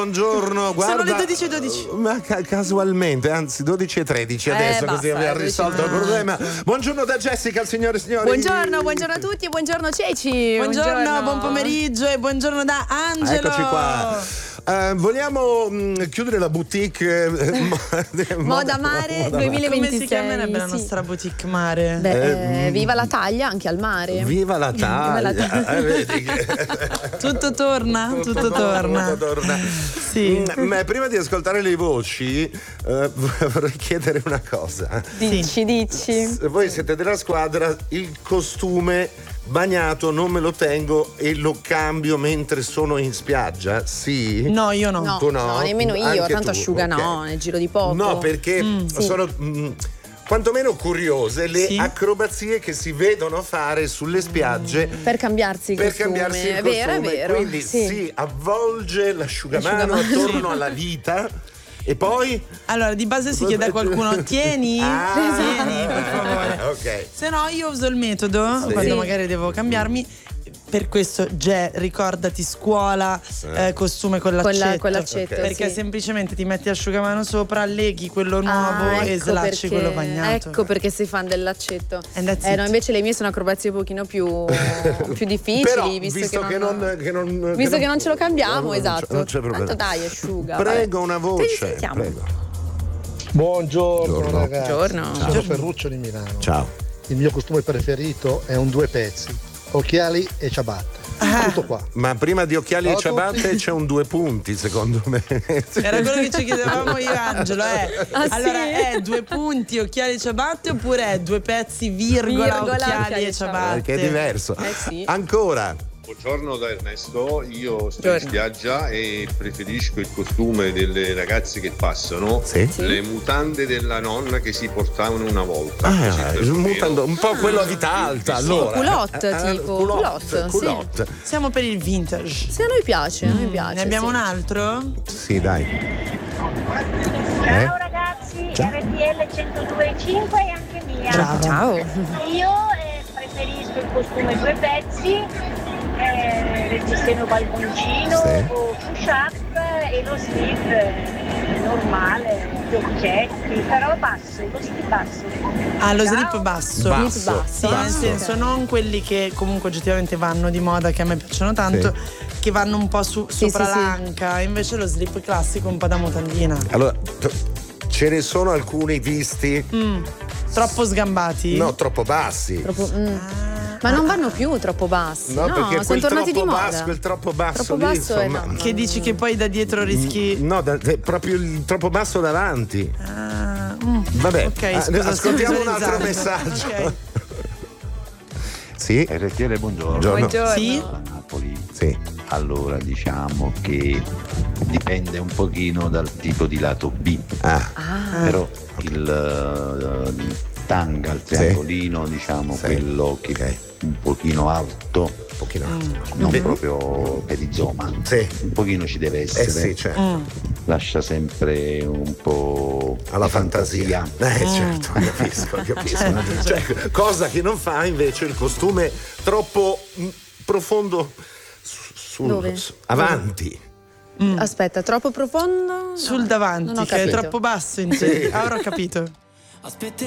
buongiorno. Guarda, sono le 12:12. Ma casualmente, anzi 12:13 adesso, così abbiamo risolto il problema. Buongiorno da Jessica, signore e signori. Buongiorno a tutti e buongiorno Ceci. Buongiorno, buon pomeriggio e buongiorno da Angelo. Eccoci qua. Vogliamo chiudere la boutique Moda Mare 2026. Come si chiamerebbe la nostra boutique mare? Viva la taglia anche al mare. Viva la taglia. Vedi che... Tutto torna. Sì. Ma prima di ascoltare le voci vorrei chiedere una cosa. Dici. Voi siete della squadra, il costume bagnato non me lo tengo e lo cambio mentre sono in spiaggia? Sì? No, io no. No, Tu no? no, nemmeno io, Anche tanto tu, asciuga ok. no, nel giro di poco. No, perché sono quantomeno curiose le Sì? acrobazie che si vedono fare sulle spiagge Per cambiarsi il per costume. cambiarsi il È costume. vero. Quindi si avvolge l'asciugamano attorno alla vita e poi Allora, di base si chiede a qualcuno: tieni, tieni, per favore. Ok. Se no, io uso il metodo quando Sì. magari devo cambiarmi. Per questo, ricordati scuola, costume con l'accetto. Con l'accetto, Perché sì. semplicemente ti metti asciugamano sopra, leghi quello nuovo e ecco slacci quello bagnato. Ecco perché sei fan dell'accetto. And that's it. No, invece le mie sono acrobazie un pochino più difficili. Però, visto che non ce lo cambiamo, esatto. Non c'è problema. Tanto dai, asciuga. Prego, vabbè. una Te li voce. sentiamo. Prego. Buongiorno ragazzi. Buongiorno. Sono Ferruccio di Milano. Ciao. Il mio costume preferito è un 2 pezzi, occhiali e ciabatte. Tutto qua. Ma prima di occhiali Ciao e a ciabatte c'è un 2 punti, secondo me. Era quello che ci chiedevamo io e Angelo. Allora, è 2 punti, occhiali e ciabatte, oppure è 2 pezzi, virgola, occhiali e ciabatte? Perché è diverso. Sì. Ancora. Buongiorno da Ernesto, io sto in spiaggia e preferisco il costume delle ragazze che passano, Sì. le mutande della nonna che si portavano una volta. Il mutando, un po' quello a vita alta, allora. Culotte, tipo. Culotte, sì. Culotte. Siamo per il vintage. Se a noi piace, Ne abbiamo sì. un altro? Sì, dai. Ciao ragazzi, RTL 102.5 e anche mia. Ciao. Io preferisco il costume 2 pezzi, reggiseno balconcino Sì. o push up e lo slip normale, gli occhietti, però basso, lo slip basso. Lo Ciao. slip basso. Basso. Sì, nel senso non quelli che comunque oggettivamente vanno di moda, che a me piacciono tanto, che vanno un po' sopra sì. l'anca, invece lo slip classico un po' da mutandina. Allora, ce ne sono alcuni visti? Troppo sgambati? No, troppo bassi. Ma non vanno più troppo bassi. No, perché sono quel tornati troppo di moda. basso, quel troppo basso Troppo lì, basso è insomma. no. Che dici che poi da dietro rischi. No, proprio il troppo basso davanti. Vabbè, Ok, scusa, ascoltiamo sto un altro visualizzando. messaggio. Ok. Sì, RTL, buongiorno. Buongiorno. Sì? Da Napoli. Sì. Allora, diciamo che dipende un pochino dal tipo di lato B. Però il tanga, il triangolino, diciamo, quello che è un pochino alto, Un pochino alto. non proprio perizoma, Sì. un pochino ci deve essere. Sì, certo. Lascia sempre un po' Alla di fantasia. Certo, capisco. Cioè, cosa che non fa invece il costume troppo profondo Dove? avanti. Aspetta, troppo profondo? Sul No, davanti, non ho che è capito. troppo basso in te. Ora ho capito.